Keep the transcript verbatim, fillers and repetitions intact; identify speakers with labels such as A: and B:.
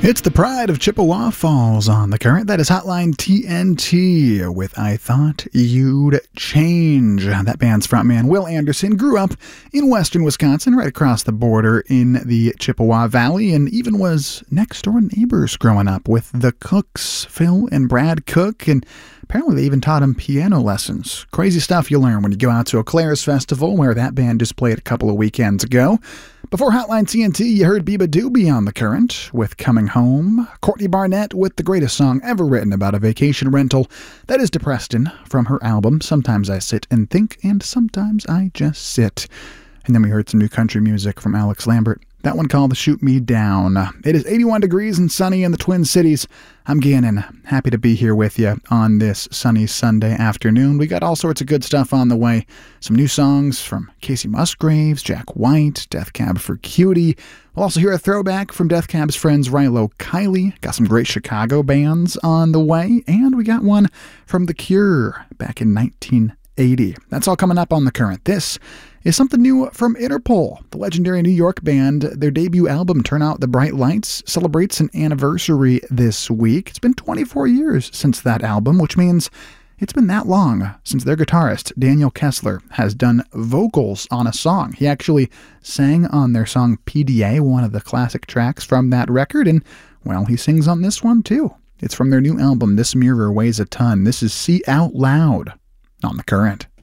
A: It's the pride of Chippewa Falls on the current. That is Hotline T N T with I Thought You'd Change. That band's frontman, Will Anderson, grew up in western Wisconsin, right across the border in the Chippewa Valley, and even was next-door neighbors growing up with the Cooks, Phil and Brad Cook, and apparently they even taught him piano lessons. Crazy stuff you learn when you go out to Eclairs Festival, where that band just played a couple of weekends ago. Before Hotline T N T, you heard beabadoobee on the current with Coming Home. Courtney Barnett with the greatest song ever written about a vacation rental. That is DePreston from her album Sometimes I Sit and Think, and Sometimes I Just Sit. And then we heard some new country music from Alex Lambert. That one called Shoot Me Down. It is eighty-one degrees and sunny in the Twin Cities. I'm Gannon. Happy to be here with you on this sunny Sunday afternoon. We got all sorts of good stuff on the way. Some new songs from Casey Musgraves, Jack White, Death Cab for Cutie. We'll also hear a throwback from Death Cab's friends Rilo Kiley. Got some great Chicago bands on the way. And we got one from The Cure back in nineteen eighty. That's all coming up on the current. This is something new from Interpol, the legendary New York band. Their debut album, Turn Out the Bright Lights, celebrates an anniversary this week. It's been twenty-four years since that album, which means it's been that long since their guitarist, Daniel Kessler, has done vocals on a song. He actually sang on their song P D A, one of the classic tracks from that record, and, well, he sings on this one too. It's from their new album, This Mirror Weighs a Ton. This is See Out Loud on the current.